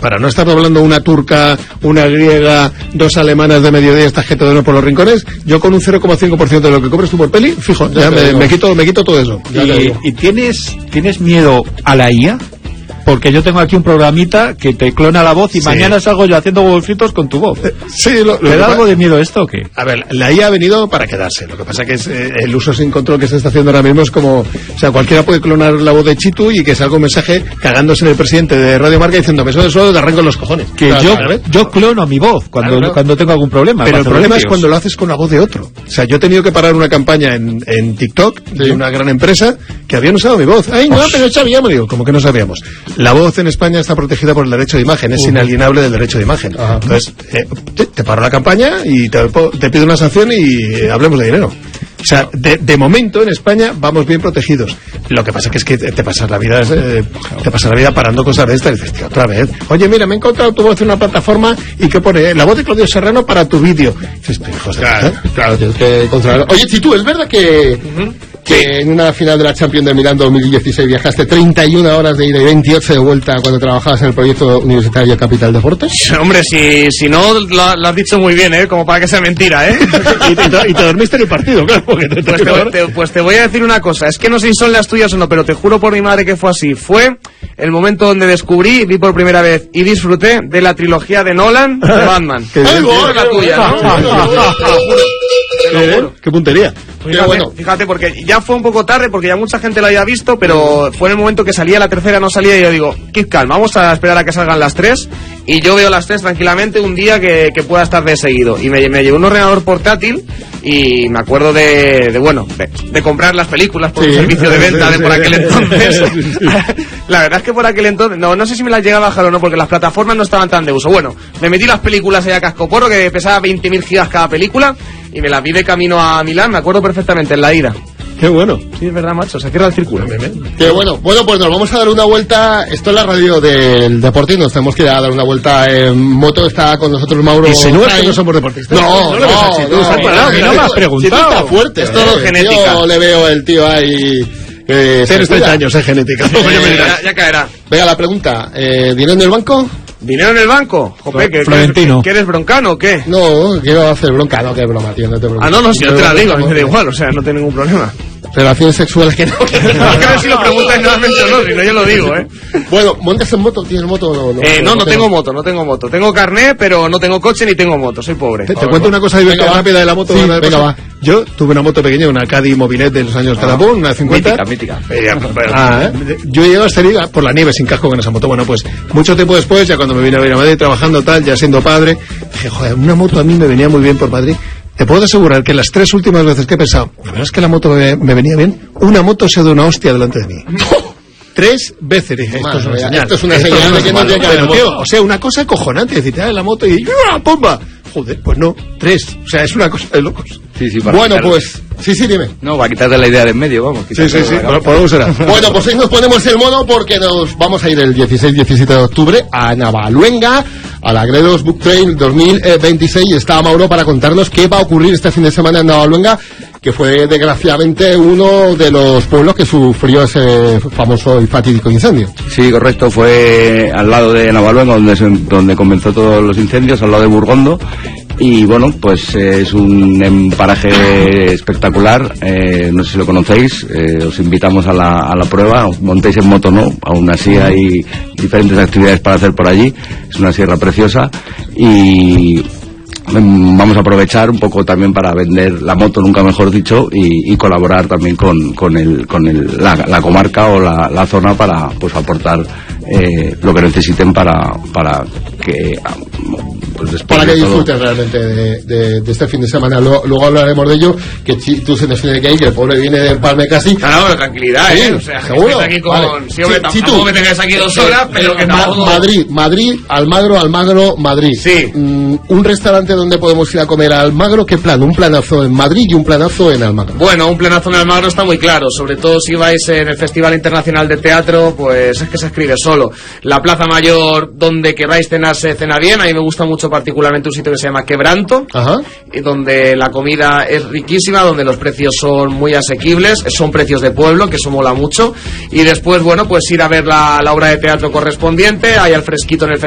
para no estar doblando una turca, una griega, 2 alemanas de mediodía, esta gente de uno por los rincones, yo con un 0,5% de lo que cobres tú por peli, fijo, ya me quito todo eso. ¿Y tienes miedo a la IA? Porque yo tengo aquí un programita que te clona la voz y mañana salgo yo haciendo huevos fritos con tu voz. Sí, ¿Le da algo de miedo esto o qué? A ver, la IA ha venido para quedarse. Lo que pasa que es el uso sin control que se está haciendo ahora mismo es como... O sea, cualquiera puede clonar la voz de Chitu y que salga un mensaje cagándose en el presidente de Radio Marca diciendo eso de suelo te arranco los cojones. Que yo clono mi voz cuando tengo algún problema. Pero el problema es cuando lo haces con la voz de otro. O sea, yo he tenido que parar una campaña en TikTok de una gran empresa que habían usado mi voz. Ay, no, pero sabíamos. Digo, como que no sabíamos. La voz en España está protegida por el derecho de imagen, es inalienable del derecho de imagen. Entonces, te paro la campaña y te pido una sanción y hablemos de dinero. O sea, de momento en España vamos bien protegidos. Lo que pasa que es que te pasas la vida parando cosas de estas y dices, tío, otra vez. Oye, mira, me he encontrado tu voz en una plataforma y que pone la voz de Claudio Serrano para tu vídeo. Dices, hijos de claro, tienes que controlarlo. Oye, Chitu, ¿es verdad que en una final de la Champions de Milán 2016 viajaste 31 horas de ida y 28 de vuelta cuando trabajabas en el proyecto universitario Capital Deportes? Hombre, si no, lo has dicho muy bien, como para que sea mentira, y te dormiste en el partido, claro. Pues te voy a decir una cosa, es que no sé si son las tuyas o no, pero te juro por mi madre que fue así. Fue el momento donde descubrí, vi por primera vez y disfruté de la trilogía de Nolan de Batman. ¡Qué la tuya, ¿no? ¡Qué puntería! Fíjate, porque ya fue un poco tarde, porque ya mucha gente lo había visto, pero fue en el momento que salía la tercera, no salía, y yo digo, keep calm, vamos a esperar a que salgan las 3, y yo veo las 3 tranquilamente un día que pueda estar de seguido, y me llevé un ordenador portátil, y me acuerdo de comprar las películas por un servicio de venta de por aquel entonces. La verdad es que por aquel entonces, no sé si me las llegué a bajar o no, porque las plataformas no estaban tan de uso. Bueno, me metí las películas allá a cascoporro, que pesaba 20.000 gigas cada película, y me las vi de camino a Milán, me acuerdo perfectamente, en la ida. ¡Qué bueno! Sí, es verdad, macho, se cierra el círculo. ¡Qué bueno! Bueno, pues nos vamos a dar una vuelta. Esto es la radio del Deportivo, nos tenemos que ir a dar una vuelta en moto. Está con nosotros Mauro. ¿Y si no es que no somos deportistas? No me has preguntado. Está fuerte. Es todo genética. Yo le veo el tío ahí... Tienes 30 años, genética. Ya caerá. Venga, la pregunta. ¿Dinero en el banco? ¿Dinero en el banco? Jope, Florentino. ¿Que eres broncano o qué? No, quiero hacer bronca. No, que broma, tío, no te preocupes. No, si yo te la digo, a mí me da igual, o sea, no tengo ningún problema. Relaciones sexuales que no. No creo si lo preguntas nuevamente o no, si no yo lo digo, Bueno, ¿montas en moto? ¿Tienes moto o no? No tengo moto. Tengo carné, pero no tengo coche ni tengo moto, soy pobre. Te cuento una cosa rápida de la moto. Sí, venga, va. Yo tuve una moto pequeña, una Caddy Mobilet de los años Cadapón, una 50. Mítica. Yo llegué a salir por la nieve sin casco con esa moto. Bueno, pues mucho tiempo después, ya cuando me vine a ver a Madrid trabajando tal, ya siendo padre, dije, joder, una moto a mí me venía muy bien por Madrid. Te puedo asegurar que las 3 últimas veces que he pensado, la verdad es que la moto me venía bien, una moto se ha dado una hostia delante de mí. 3 veces dije, esto es una señal. Esto es una señal de que no tiene que haber moto. O sea, una cosa acojonante, decirte, la moto y ¡pumba! Joder, pues no, 3. O sea, es una cosa de locos. Sí, bueno, pues... Sí, dime. No, va a quitarte la idea de en medio, vamos. Sí, por algo será. Bueno, pues ahí nos ponemos el mono porque nos vamos a ir el 16-17 de octubre a Navaluenga, a la Gredos Book Trail 2026, y está Mauro para contarnos qué va a ocurrir este fin de semana en Navaluenga, que fue desgraciadamente uno de los pueblos que sufrió ese famoso y fatídico incendio. Sí, correcto, fue al lado de Navaluenga donde comenzó todos los incendios, al lado de Burgondo. Y bueno, pues es un paraje espectacular, no sé si lo conocéis, os invitamos a la prueba, os montéis en moto, ¿no? Aún así hay diferentes actividades para hacer por allí, es una sierra preciosa y vamos a aprovechar un poco también para vender la moto, nunca mejor dicho, y colaborar también con la comarca o la zona para pues aportar lo que necesiten para que pues para que disfruten realmente de este fin de semana. Luego hablaremos de ello, que tú se nos tiene que ir, que el pobre viene del Palme casi. Claro, tranquilidad, sí, o sea, seguro. Aquí con... Vale. Sí, hombre, tampoco me tengáis aquí 2 horas, pero que tampoco... Madrid, Almagro, Madrid. Sí. Un restaurante donde podemos ir a comer a Almagro, ¿qué plan? Un planazo en Madrid y un planazo en Almagro. Bueno, un planazo en Almagro está muy claro, sobre todo si vais en el Festival Internacional de Teatro, pues es que se escribe solo. La Plaza Mayor, donde queráis cenar, se cena bien. A mí me gusta mucho particularmente un sitio que se llama Quebranto, y donde la comida es riquísima, donde los precios son muy asequibles, son precios de pueblo, que eso mola mucho. Y después, bueno, pues ir a ver la obra de teatro correspondiente, ahí al fresquito en el